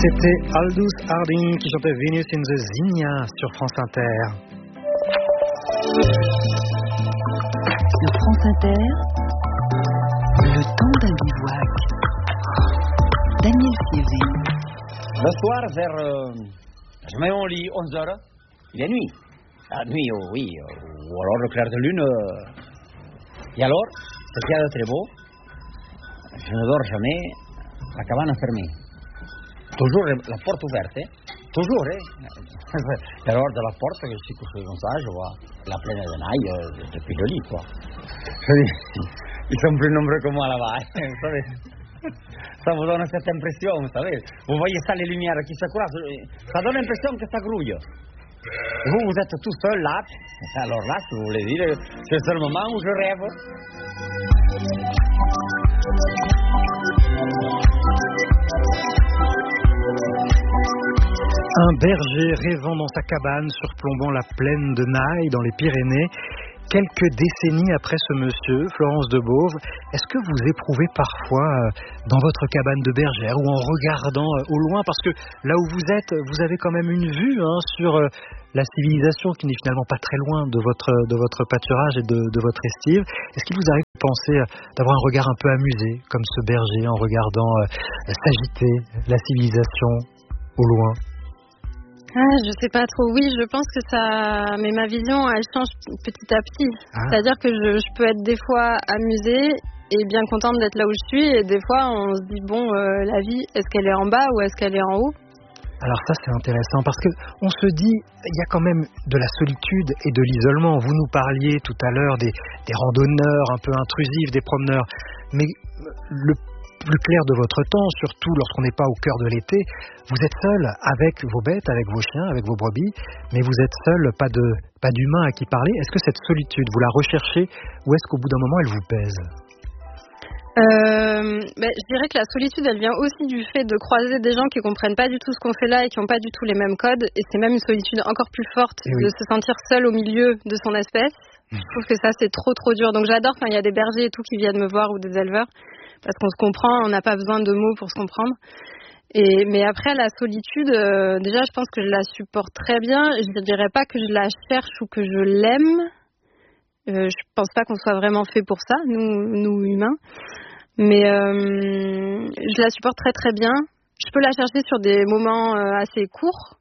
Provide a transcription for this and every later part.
C'était Aldous Harding qui chantait Venus in the Zinnia sur France Inter. Sur France Inter, le temps d'un bivouac. Daniel Sievé. Le soir, je mets mon lit 11h, il est nuit. La nuit, oui, ou alors le clair de lune. Et alors, ce qu'il y a de très beau, je ne dors jamais, la cabane fermée. Toujours la porte ouverte, toujours. Et alors, de la porte, je suis couché comme ça, je vois la plaine de neige depuis le lit, quoi. Ils sont plus nombreux que moi là-bas, vous savez. Ça vous donne cette impression, vous savez. Vous voyez ça, les lumières qui se croisent, ça donne l'impression que ça grouille. Et vous êtes tout seul là. Alors là, si vous voulez dire, c'est le seul moment où je rêve. Un berger rêvant dans sa cabane surplombant la plaine de Naï dans les Pyrénées. Quelques décennies après ce monsieur, Florence de Beauve, est-ce que vous éprouvez parfois dans votre cabane de bergère ou en regardant au loin, parce que là où vous êtes, vous avez quand même une vue sur la civilisation qui n'est finalement pas très loin de votre pâturage et de votre estive. Est-ce qu'il vous arrive de penser d'avoir un regard un peu amusé, comme ce berger, en regardant s'agiter la civilisation au loin ? Je sais pas trop. Oui, je pense que ça... Mais ma vision, elle change petit à petit. C'est-à-dire que je peux être des fois amusée et bien contente d'être là où je suis. Et des fois, on se dit, la vie, est-ce qu'elle est en bas ou est-ce qu'elle est en haut ? Alors ça, c'est intéressant parce qu'on se dit, il y a quand même de la solitude et de l'isolement. Vous nous parliez tout à l'heure des randonneurs un peu intrusifs, des promeneurs. Mais le plus clair de votre temps, surtout lorsqu'on n'est pas au cœur de l'été, vous êtes seul avec vos bêtes, avec vos chiens, avec vos brebis, mais vous êtes seul, pas d'humain à qui parler. Est-ce que cette solitude, vous la recherchez ou est-ce qu'au bout d'un moment, elle vous pèse ? Je dirais que la solitude, elle vient aussi du fait de croiser des gens qui comprennent pas du tout ce qu'on fait là et qui n'ont pas du tout les mêmes codes, et c'est même une solitude encore plus forte de se sentir seul au milieu de son espèce. Je trouve que ça, c'est trop dur. Donc j'adore quand il y a des bergers et tout qui viennent me voir ou des éleveurs, parce qu'on se comprend, on n'a pas besoin de mots pour se comprendre. Mais après, la solitude, déjà, je pense que je la supporte très bien. Je ne dirais pas que je la cherche ou que je l'aime. Je pense pas qu'on soit vraiment fait pour ça, nous humains. Mais je la supporte très très bien. Je peux la chercher sur des moments assez courts.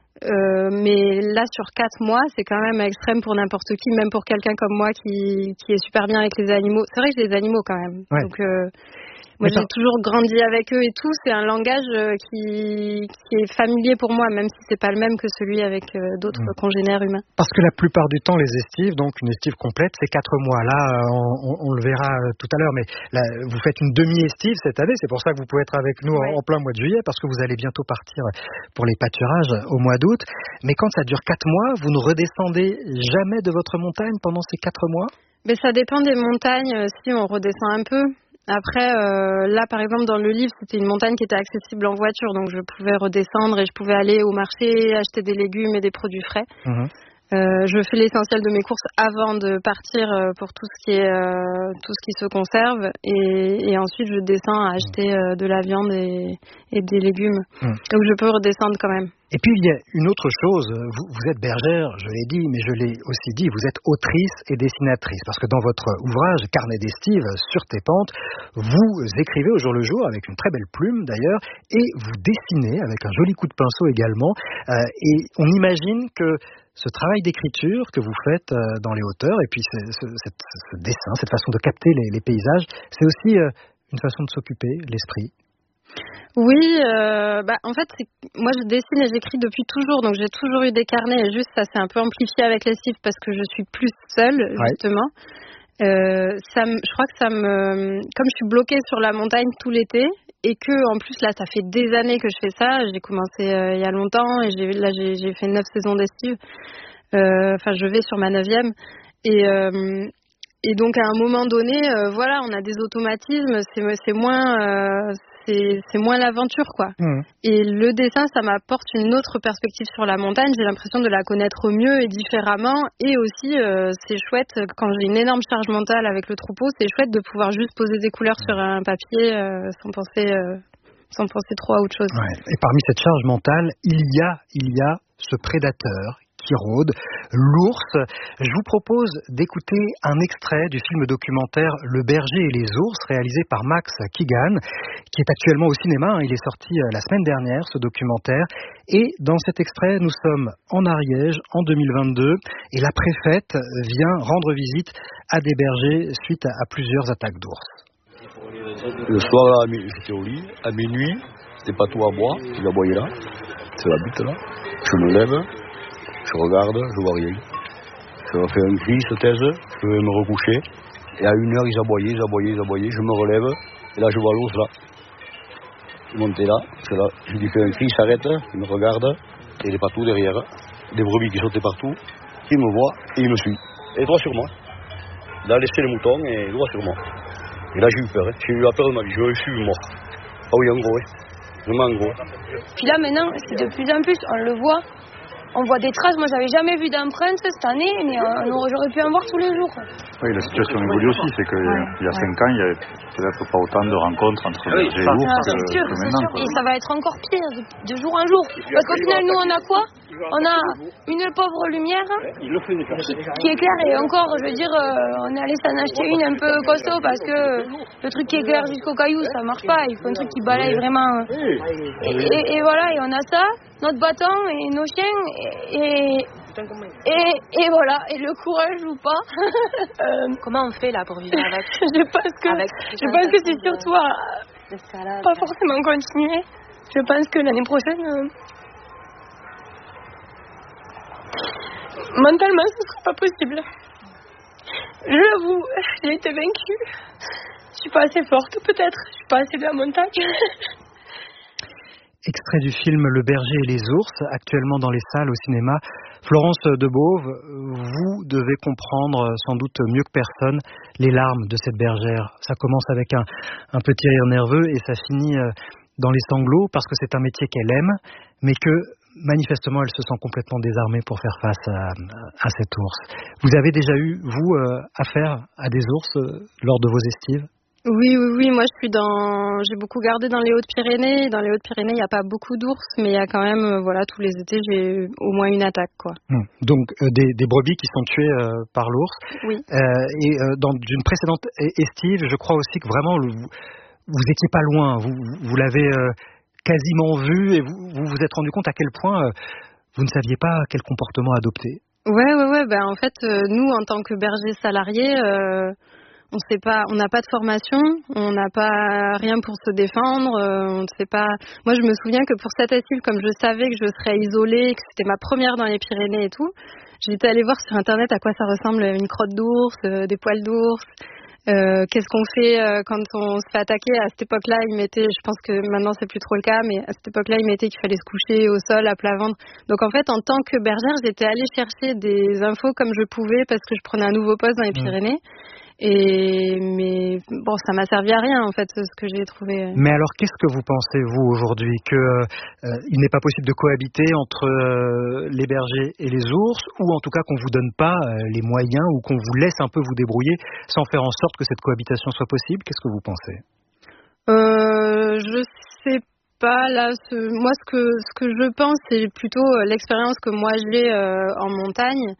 Mais là, sur 4 mois, c'est quand même extrême pour n'importe qui, même pour quelqu'un comme moi qui est super bien avec les animaux. C'est vrai que j'ai des animaux quand même. Ouais. Donc, moi, j'ai toujours grandi avec eux et tout. C'est un langage qui est familier pour moi, même si c'est pas le même que celui avec d'autres congénères humains. Parce que la plupart du temps, les estives, donc une estive complète, c'est 4 mois. Là, on le verra tout à l'heure, mais là, vous faites une demi-estive cette année. C'est pour ça que vous pouvez être avec nous en plein mois de juillet, parce que vous allez bientôt partir pour les pâturages au mois d'août. Mais quand ça dure 4 mois, vous ne redescendez jamais de votre montagne pendant ces 4 mois ? Mais ça dépend des montagnes, si on redescend un peu. Après, là, par exemple, dans le livre, c'était une montagne qui était accessible en voiture, donc je pouvais redescendre et je pouvais aller au marché, acheter des légumes et des produits frais. Je fais l'essentiel de mes courses avant de partir pour tout ce qui se conserve, et ensuite je descends à acheter de la viande et des légumes. Donc je peux redescendre quand même. Et puis il y a une autre chose, vous êtes bergère, je l'ai dit, mais je l'ai aussi dit, vous êtes autrice et dessinatrice, parce que dans votre ouvrage Carnet d'estive sur tes pentes, vous écrivez au jour le jour avec une très belle plume d'ailleurs, et vous dessinez avec un joli coup de pinceau également, et on imagine que ce travail d'écriture que vous faites dans les hauteurs, et puis ce dessin, cette façon de capter les paysages, c'est aussi une façon de s'occuper l'esprit. Oui, en fait, moi je dessine et j'écris depuis toujours, donc j'ai toujours eu des carnets, et juste ça s'est un peu amplifié avec l'estive parce que je suis plus seule, justement. Je crois que comme je suis bloquée sur la montagne tout l'été, et que en plus là ça fait des années que je fais ça, j'ai commencé il y a longtemps, et j'ai fait 9 saisons d'estive, je vais sur ma 9e, et donc à un moment donné, on a des automatismes, c'est moins l'aventure, quoi. Et le dessin, ça m'apporte une autre perspective sur la montagne. J'ai l'impression de la connaître mieux et différemment. Et aussi, c'est chouette, quand j'ai une énorme charge mentale avec le troupeau, c'est chouette de pouvoir juste poser des couleurs sur un papier sans penser sans penser trop à autre chose. Ouais. Et parmi cette charge mentale, il y a ce prédateur qui rôde, l'ours. Je vous propose d'écouter un extrait du film documentaire Le berger et les ours, réalisé par Max Keegan, qui est actuellement au cinéma. Il est sorti la semaine dernière, ce documentaire. Et dans cet extrait, nous sommes en Ariège, en 2022, et la préfète vient rendre visite à des bergers suite à plusieurs attaques d'ours. Le soir, j'étais au lit, à minuit, c'était pas tout à boire, il aboyait là, c'est la butte là. Je me lève, je regarde, je vois rien. Je fais un cri, se taise, je vais me recoucher. Et à 1h, ils aboyaient, je me relève, et là je vois l'ours là. Il montait là, je lui fais un cri, il s'arrête, il me regarde, et il est partout derrière. Des brebis qui sautaient partout, il me voit et il me suit. Et droit sur moi. Il a laissé le mouton et droit sur moi. Et là j'ai eu peur, j'ai eu la peur de ma vie, je suis mort. Ah oui, en gros, vraiment en gros. Puis là maintenant, c'est de plus en plus, on le voit. On voit des traces, moi j'avais jamais vu d'empreintes cette année, mais j'aurais pu en voir tous les jours. Oui, la situation évolue aussi, c'est qu'il y a 5 ans, il n'y avait peut-être pas autant de rencontres entre bergers et ours que maintenant. Et ça va être encore pire, de jour en jour. Parce qu'au final, nous on a quoi? On a une pauvre lumière qui éclaire, et encore, je veux dire, on est allé s'en acheter une un peu costaud parce que le truc qui éclaire jusqu'au caillou, ça marche pas, il faut un truc qui balaye vraiment. Et voilà, et on a ça, notre bâton et nos chiens, et voilà, et le courage ou pas. Comment on fait là pour vivre avec? Je pense que c'est surtout pas forcément continuer. Je pense que l'année prochaine, mentalement, ce sera pas possible. Je l'avoue, j'ai été vaincue. Je suis pas assez forte, peut-être. Je suis pas assez de la montagne. Extrait du film Le berger et les ours, actuellement dans les salles au cinéma. Florence Debove, vous devez comprendre sans doute mieux que personne les larmes de cette bergère. Ça commence avec un petit rire nerveux et ça finit dans les sanglots parce que c'est un métier qu'elle aime, mais que manifestement elle se sent complètement désarmée pour faire face à cet ours. Vous avez déjà eu, vous, affaire à des ours lors de vos estives ? Oui, moi j'ai beaucoup gardé dans les Hautes-Pyrénées. Dans les Hautes-Pyrénées, il n'y a pas beaucoup d'ours, mais il y a quand même, tous les étés, j'ai au moins une attaque, quoi. Donc des brebis qui sont tuées par l'ours. Oui. Et dans une précédente estive, je crois aussi que vraiment vous étiez pas loin. Vous l'avez quasiment vu et vous vous êtes rendu compte à quel point vous ne saviez pas quel comportement adopter. Ouais. En fait, nous, en tant que bergers salariés, on sait pas, on n'a pas de formation, on n'a pas rien pour se défendre, on ne sait pas. Moi, je me souviens que pour cette estive, comme je savais que je serais isolée, que c'était ma première dans les Pyrénées et tout, j'étais allée voir sur internet à quoi ça ressemble une crotte d'ours, des poils d'ours. Qu'est-ce qu'on fait quand on se fait attaquer? À cette époque-là, ils mettaient, je pense que maintenant c'est plus trop le cas, mais à cette époque-là, ils mettaient qu'il fallait se coucher au sol à plat ventre. Donc en fait, en tant que bergère, j'étais allée chercher des infos comme je pouvais parce que je prenais un nouveau poste dans les Pyrénées. Mais bon, ça m'a servi à rien en fait, ce que j'ai trouvé. Mais alors, qu'est-ce que vous pensez vous aujourd'hui il n'est pas possible de cohabiter entre les bergers et les ours, ou en tout cas qu'on vous donne pas les moyens, ou qu'on vous laisse un peu vous débrouiller sans faire en sorte que cette cohabitation soit possible? Qu'est-ce que vous pensez? Je sais pas là. Moi, ce que je pense, c'est plutôt l'expérience que moi j'ai en montagne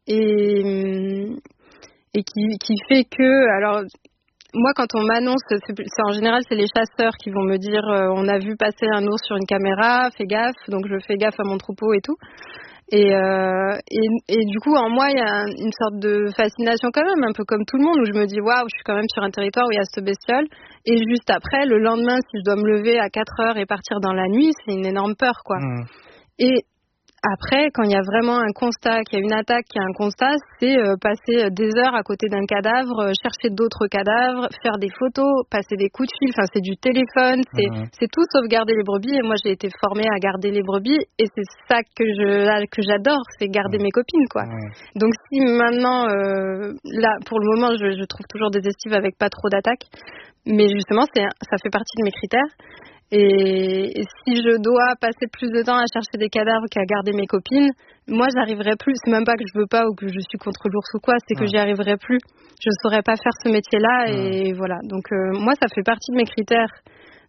et qui fait que, alors, moi, quand on m'annonce, c'est en général, c'est les chasseurs qui vont me dire on a vu passer un ours sur une caméra, fais gaffe, donc je fais gaffe à mon troupeau et tout. Et du coup, en moi, il y a une sorte de fascination quand même, un peu comme tout le monde, où je me dis waouh, je suis quand même sur un territoire où il y a cette bestiole. Et juste après, le lendemain, si je dois me lever à 4 heures et partir dans la nuit, c'est une énorme peur, quoi. Et après, quand il y a vraiment un constat, qu'il y a une attaque, qu'il y a un constat, c'est passer des heures à côté d'un cadavre, chercher d'autres cadavres, faire des photos, passer des coups de fil, enfin c'est du téléphone, c'est tout sauf garder les brebis. Et moi j'ai été formée à garder les brebis et c'est ça que j'adore, c'est garder mes copines, quoi. Donc si maintenant, là pour le moment je trouve toujours des estives avec pas trop d'attaques, mais justement ça fait partie de mes critères. Et si je dois passer plus de temps à chercher des cadavres qu'à garder mes copines, moi j'arriverai plus. C'est même pas que je veux pas ou que je suis contre l'ours ou quoi, c'est que j'y arriverai plus. Je saurais pas faire ce métier-là et voilà. Donc moi ça fait partie de mes critères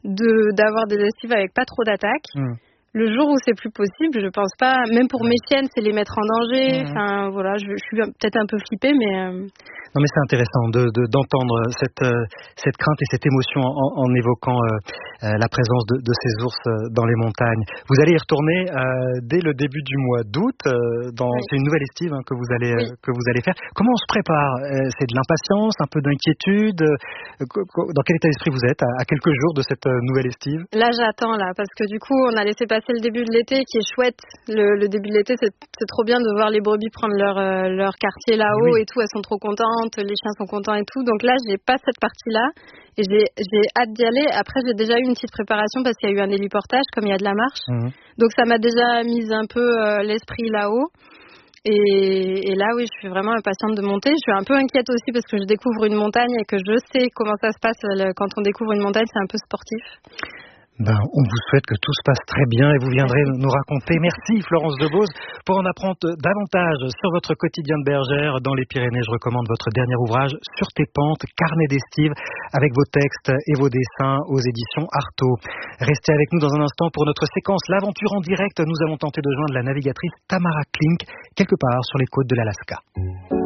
d'avoir des estives avec pas trop d'attaques. Le jour où c'est plus possible, je pense pas, même pour mes chiennes, c'est les mettre en danger. Enfin, voilà, je suis peut-être un peu flippée, mais... Non, mais c'est intéressant d'entendre cette crainte et cette émotion en évoquant la présence de ces ours dans les montagnes. Vous allez y retourner dès le début du mois d'août. C'est une nouvelle estive que vous allez faire. Comment on se prépare? C'est de l'impatience, un peu d'inquiétude? Dans quel état d'esprit vous êtes à quelques jours de cette nouvelle estive? Là, j'attends, parce que du coup, on a laissé passer le début de l'été, qui est chouette. Le début de l'été, c'est trop bien de voir les brebis prendre leur quartier là-haut et tout. Elles sont trop contentes, les chiens sont contents et tout. Donc là, j'ai pas cette partie-là et j'ai hâte d'y aller. Après, j'ai déjà eu une petite préparation parce qu'il y a eu un héliportage, comme il y a de la marche. Donc ça m'a déjà mis un peu l'esprit là-haut. Et là, oui, je suis vraiment impatiente de monter. Je suis un peu inquiète aussi parce que je découvre une montagne et que je sais comment ça se passe quand on découvre une montagne. C'est un peu sportif. On vous souhaite que tout se passe très bien et vous viendrez nous raconter. Merci Florence Debose. Pour en apprendre davantage sur votre quotidien de bergère dans les Pyrénées, je recommande votre dernier ouvrage Sur tes pentes, carnet d'estive, avec vos textes et vos dessins aux éditions Artaud. Restez avec nous dans un instant pour notre séquence L'aventure en direct. Nous allons tenter de joindre la navigatrice Tamara Klink quelque part sur les côtes de l'Alaska.